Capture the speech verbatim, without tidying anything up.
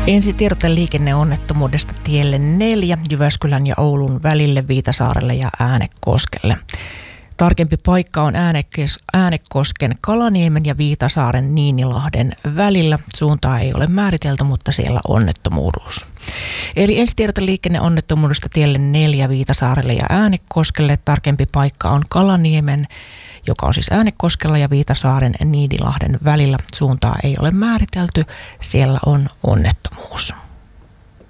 Ensi tiedote liikenneonnettomuudesta tielle neljä Jyväskylän ja Oulun välille Viitasaarelle ja Äänekoskelle. Tarkempi paikka on Äänekes, Äänekosken, Kalaniemen ja Viitasaaren Niinilahden välillä. Suuntaa ei ole määritelty, mutta siellä onnettomuus. Eli ensi tiedote liikenneonnettomuudesta tielle neljä Viitasaarelle ja Äänekoskelle. Tarkempi paikka on Kalaniemen, joka on siis Äänekoskella, ja Viitasaaren Niinilahden välillä. Suuntaa ei ole määritelty, siellä on onnettomuus.